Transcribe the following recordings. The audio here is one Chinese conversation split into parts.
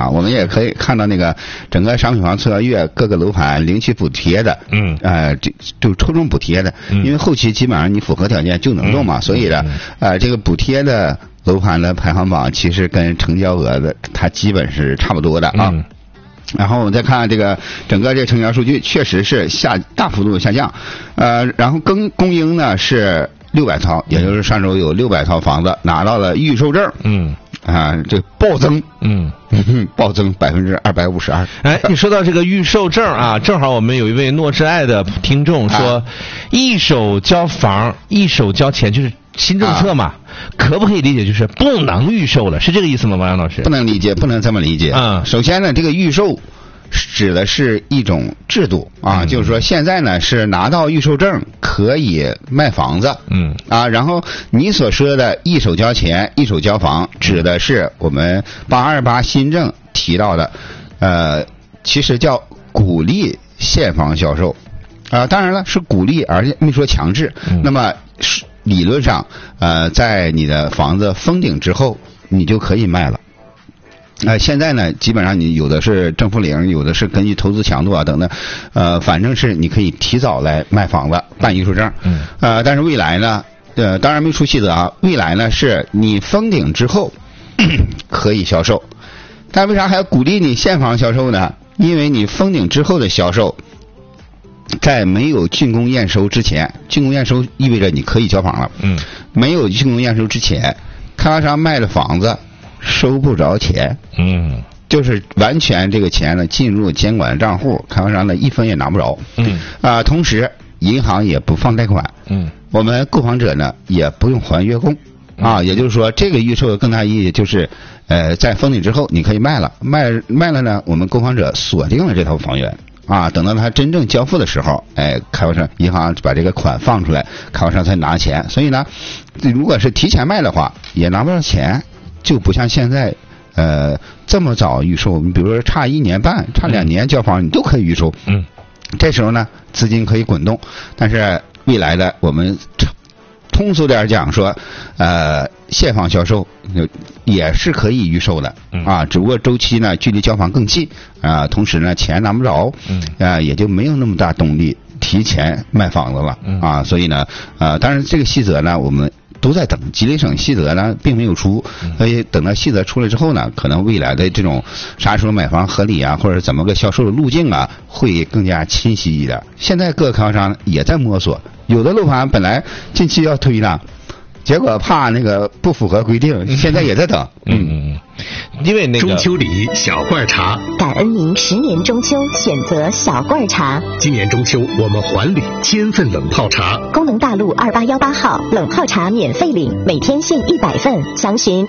啊，我们也可以看到那个整个商品房测月各个楼盘领取补贴的，就抽中补贴的，因为后期基本上你符合条件就能中嘛，所以呢，这个补贴的楼盘的排行榜其实跟成交额的它基本是差不多的啊。然后我们再看这个整个这成交数据，确实是大幅度下降，然后供应呢是600套，也就是上周有600套房子拿到了预售证，这暴增，暴增252%。 哎，你说到这个预售证啊，正好我们有一位诺之爱的听众说，一手交房，一手交钱，就是新政策嘛，可不可以理解就是不能预售了？是这个意思吗，王洋老师？ 不能理解，不能这么理解。首先呢，这个预售指的是一种制度啊，就是说现在呢是拿到预售证可以卖房子，然后你所说的一手交钱一手交房，指的是我们828新政提到的，其实叫鼓励现房销售当然了是鼓励，而且没说强制。那么理论上在你的房子封顶之后你就可以卖了。现在呢，基本上你有的是政府领，有的是根据投资强度啊等等，反正是你可以提早来卖房子，办预售证。但是未来呢，当然没出细则啊。未来呢，是你封顶之后可以销售，但为啥还要鼓励你现房销售呢？因为你封顶之后的销售，在没有竣工验收之前，竣工验收意味着你可以交房了。没有竣工验收之前，开发商卖的房子收不着钱，就是完全这个钱呢进入监管账户，开发商呢1分也拿不着，同时银行也不放贷款，我们购房者呢也不用还月供，也就是说这个预售的更大意义就是，在封顶之后你可以卖了，卖了呢，我们购房者锁定了这套房源。等到他真正交付的时候，开发商银行把这个款放出来，开发商才拿钱。所以呢，如果是提前卖的话，也拿不到钱，就不像现在这么早预售。你比如说差1年半、差2年交房，你都可以预售。这时候呢，资金可以滚动。但是未来的我们通俗点讲说，现房销售也是可以预售的只不过周期呢距离交房更近同时呢钱拿不着也就没有那么大动力提前卖房子了所以呢当然这个细则呢我们都在等，吉林省细则呢并没有出，所以等到细则出来之后呢，可能未来的这种啥时候买房合理啊，或者怎么个销售的路径啊，会更加清晰一点。现在各个开发商也在摸索，有的楼盘本来近期要推呢，结果怕那个不符合规定，现在也在等。 因为那个中秋礼小罐茶， 感恩您10年中秋选择小罐茶。 今年中秋我们还礼1000份冷泡茶。 功能大路2818号冷泡茶免费领，每天限100份，详询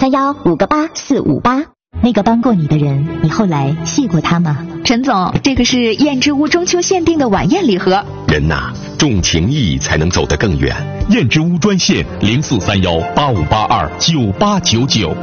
0431-58458。那个帮过你的人，你后来谢过他吗？ 陈总，这个是燕之屋中秋限定的晚宴礼盒。 人呐，重情义才能走得更远。 燕之屋专线0431-8582-9899。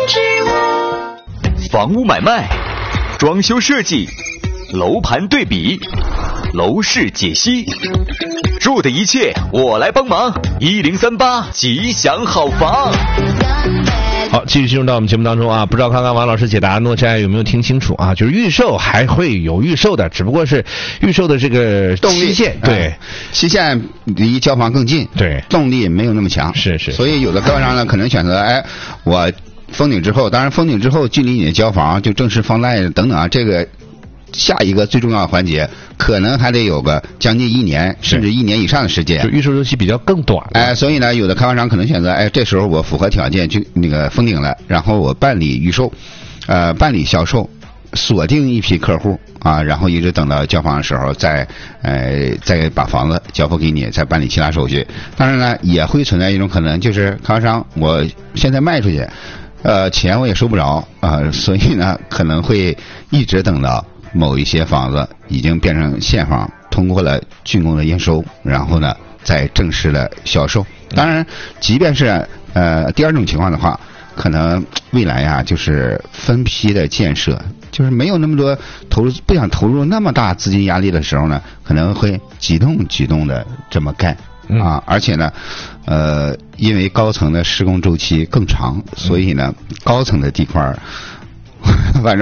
房屋买卖、装修设计、楼盘对比、楼市解析，住的一切我来帮忙。1038吉祥好房。 好，继续进入到我们节目当中啊！不知道刚刚王老师解答诺之爱有没有听清楚啊？就是预售还会有预售的，只不过是预售的这个期限，对， 期限离交房更近， 对， 动力没有那么强， 是。 所以有的开发商呢，可能选择我封顶之后，当然封顶之后距离你的交房就正式放贷等等啊，这个下一个最重要的环节可能还得有个将近1年甚至1年以上的时间， 就预售周期比较更短所以呢有的开发商可能选择这时候我符合条件就那个封顶了，然后我办理预售办理销售，锁定一批客户然后一直等到交房的时候再把房子交付给你，再办理其他手续。当然呢也会存在一种可能，就是开发商我现在卖出去钱我也收不着所以呢可能会一直等到某一些房子已经变成现房，通过了竣工的验收，然后呢再正式的销售。当然即便是第二种情况的话，可能未来就是分批的建设，就是没有那么多投入，不想投入那么大资金压力的时候呢，可能会几栋的这么干而且呢因为高层的施工周期更长，所以呢高层的地块反正